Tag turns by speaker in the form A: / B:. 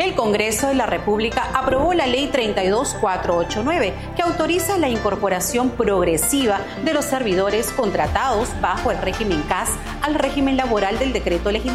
A: El Congreso de la República aprobó la Ley 32489, que autoriza la incorporación progresiva de los servidores contratados bajo el régimen CAS al régimen laboral del decreto legislativo